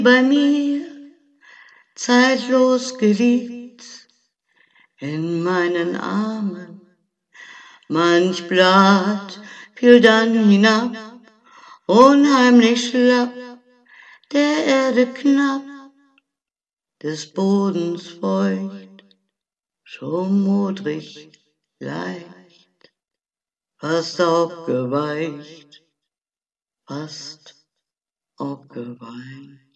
bei mir, zeitlos geliebt in meinen Armen. Manch Blatt fiel dann hinab, unheimlich schlapp, der Erde knapp, des Bodens feucht, schon modrig leicht, fast aufgeweicht, fast aufgeweicht.